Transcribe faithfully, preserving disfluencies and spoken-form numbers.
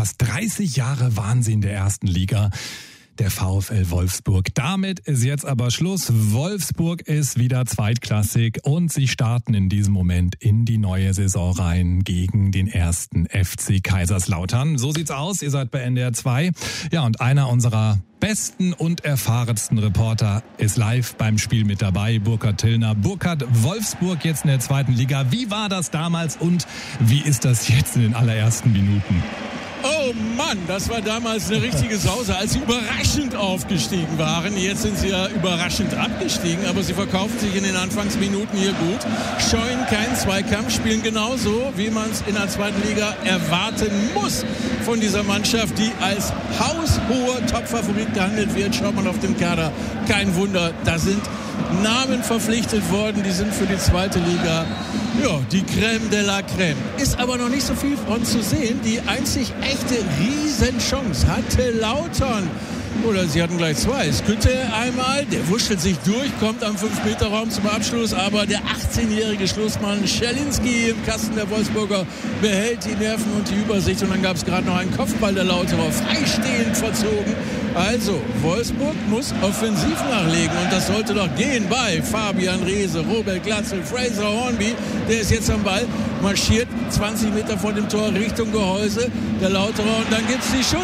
fast dreißig Jahre Wahnsinn der ersten Liga. Der VfL Wolfsburg. Damit ist jetzt aber Schluss. Wolfsburg ist wieder zweitklassig und sie starten in diesem Moment in die neue Saison rein gegen den ersten F C Kaiserslautern. So sieht's aus. Ihr seid bei N D R zwei. Ja, und einer unserer besten und erfahrensten Reporter ist live beim Spiel mit dabei. Burkhard Tillner. Burkhard, Wolfsburg jetzt in der zweiten Liga. Wie war das damals und wie ist das jetzt in den allerersten Minuten? Oh Mann, das war damals eine richtige Sause, als sie überraschend aufgestiegen waren. Jetzt sind sie ja überraschend abgestiegen, aber sie verkaufen sich in den Anfangsminuten hier gut. Scheuen keinen Zweikampf, spielen genauso, wie man es in der zweiten Liga erwarten muss von dieser Mannschaft, die als haushoher Topfavorit gehandelt wird. Schaut man auf den Kader, kein Wunder, da sind Namen verpflichtet worden, die sind für die zweite Liga, ja, die Crème de la Crème. Ist aber noch nicht so viel von zu sehen. Die einzig echte Riesenchance hatte Lautern. Oder sie hatten gleich zwei. Skütte einmal, der wurschtelt sich durch, kommt am fünf Meter Raum zum Abschluss, aber der achtzehnjährige Schlussmann Schelinski im Kasten der Wolfsburger behält die Nerven und die Übersicht. Und dann gab es gerade noch einen Kopfball der Lauterer, freistehend verzogen. Also, Wolfsburg muss offensiv nachlegen und das sollte doch gehen bei Fabian Reese, Robert Glatzel, Fraser Hornby, der ist jetzt am Ball, marschiert zwanzig Meter vor dem Tor Richtung Gehäuse, der Lauterer, und dann gibt es die Schuss.